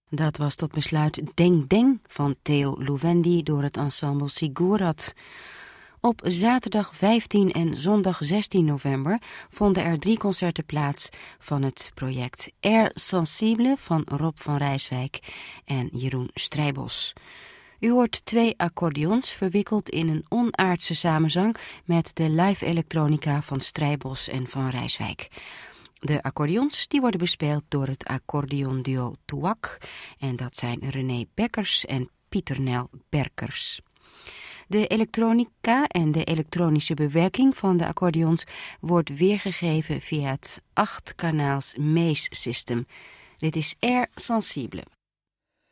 Dat was tot besluit Deng Deng van Theo Louwendi door het ensemble Sigurat. Op zaterdag 15 en zondag 16 november vonden er 3 concerten plaats van het project Air Sensible van Rob van Rijswijk en Jeroen Strijbos. U hoort 2 accordeons verwikkeld in een onaardse samenzang met de live elektronica van Strijbos en van Rijswijk. De accordeons die worden bespeeld door het accordeonduo Touac en dat zijn René Bekkers en Pieter Nel Berkers. De elektronica en de elektronische bewerking van de accordeons wordt weergegeven via het 8-kanaals Maze System. Dit is Air Sensible.